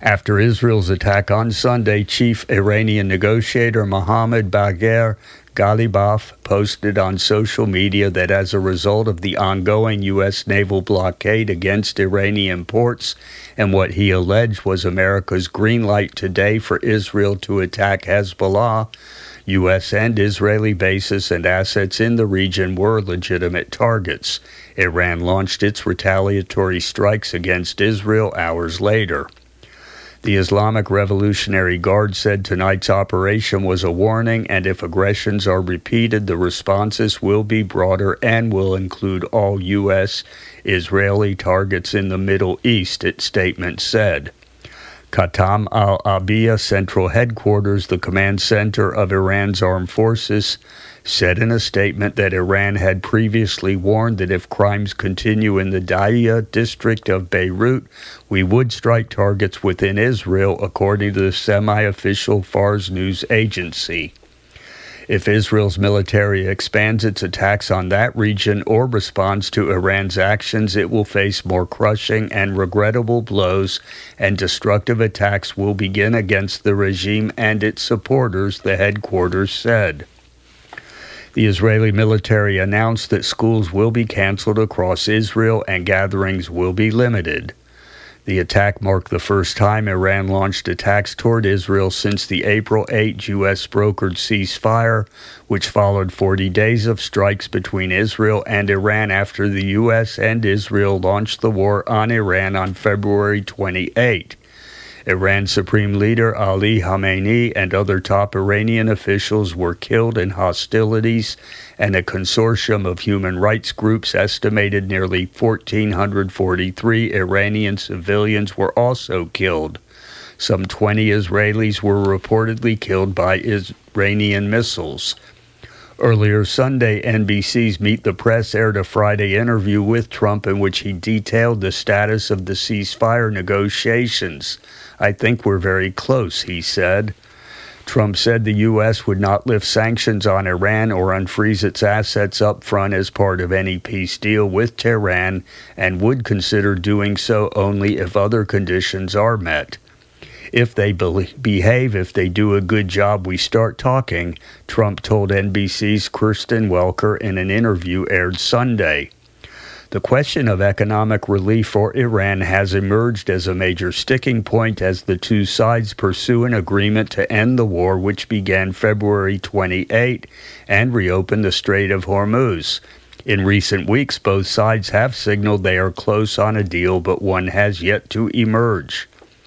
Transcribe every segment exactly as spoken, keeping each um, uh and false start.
After Israel's attack on Sunday, chief Iranian negotiator Mohammad Bagher Ghalibaf posted on social media that as a result of the ongoing U S naval blockade against Iranian ports and what he alleged was America's green light today for Israel to attack Hezbollah, U S and Israeli bases and assets in the region were legitimate targets. Iran launched its retaliatory strikes against Israel hours later. The Islamic Revolutionary Guard said tonight's operation was a warning, and if aggressions are repeated, the responses will be broader and will include all U S Israeli targets in the Middle East, its statement said. Khatam al-Abiya Central Headquarters, the command center of Iran's armed forces, said in a statement that Iran had previously warned that if crimes continue in the Daya district of Beirut, we would strike targets within Israel, according to the semi-official Fars news agency. If Israel's military expands its attacks on that region or responds to Iran's actions, it will face more crushing and regrettable blows, and destructive attacks will begin against the regime and its supporters, the headquarters said. The Israeli military announced that schools will be canceled across Israel and gatherings will be limited. The attack marked the first time Iran launched attacks toward Israel since the April eighth U S-brokered ceasefire, which followed forty days of strikes between Israel and Iran after the U S and Israel launched the war on Iran on February twenty-eighth. Iran's Supreme Leader Ali Khamenei and other top Iranian officials were killed in hostilities, and a consortium of human rights groups estimated nearly one thousand four hundred forty-three Iranian civilians were also killed. Some twenty Israelis were reportedly killed by Iranian missiles. Earlier Sunday, N B C's Meet the Press aired a Friday interview with Trump in which he detailed the status of the ceasefire negotiations. "I think we're very close," he said. Trump said the U S would not lift sanctions on Iran or unfreeze its assets up front as part of any peace deal with Tehran, and would consider doing so only if other conditions are met. "If they be- behave, if they do a good job, we start talking," Trump told N B C's Kristen Welker in an interview aired Sunday. The question of economic relief for Iran has emerged as a major sticking point as the two sides pursue an agreement to end the war, which began February twenty-eighth, and reopen the Strait of Hormuz. In recent weeks, both sides have signaled they are close on a deal, but one has yet to emerge.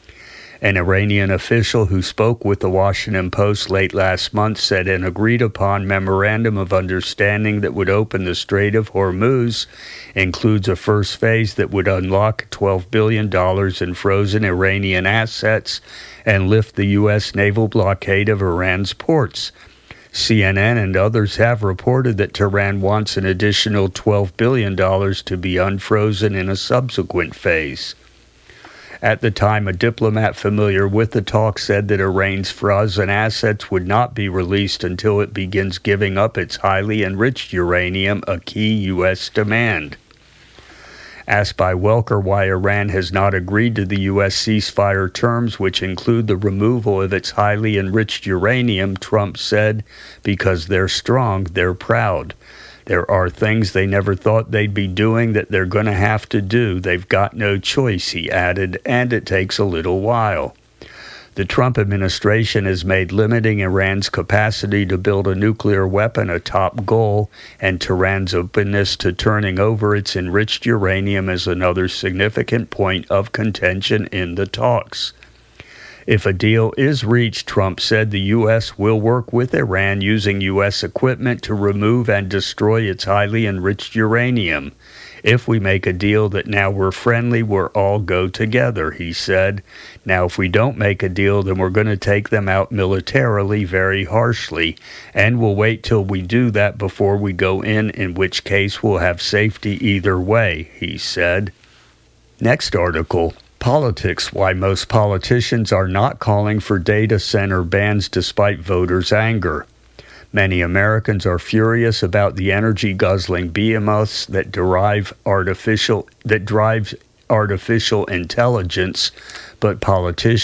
An Iranian official who spoke with the Washington Post late last month said an agreed-upon memorandum of understanding that would open the Strait of Hormuz includes a first phase that would unlock twelve billion dollars in frozen Iranian assets and lift the U S naval blockade of Iran's ports. C N N and others have reported that Tehran wants an additional twelve billion dollars to be unfrozen in a subsequent phase. At the time, a diplomat familiar with the talks said that Iran's frozen assets would not be released until it begins giving up its highly enriched uranium, a key U S demand. Asked by Welker why Iran has not agreed to the U S ceasefire terms, which include the removal of its highly enriched uranium, Trump said, "Because they're strong, they're proud. There are things they never thought they'd be doing that they're going to have to do. They've got no choice," he added, "and it takes a little while." The Trump administration has made limiting Iran's capacity to build a nuclear weapon a top goal, and Tehran's openness to turning over its enriched uranium is another significant point of contention in the talks. If a deal is reached, Trump said the U S will work with Iran using U S equipment to remove and destroy its highly enriched uranium. "If we make a deal that now we're friendly, we'll all go together," he said. "Now, if we don't make a deal, then we're going to take them out militarily very harshly, and we'll wait till we do that before we go in, in which case we'll have safety either way," he said. Next article. Politics: why most politicians are not calling for data center bans despite voters' anger. Many Americans are furious about the energy-guzzling behemoths that derive artificial that drives artificial intelligence, but politicians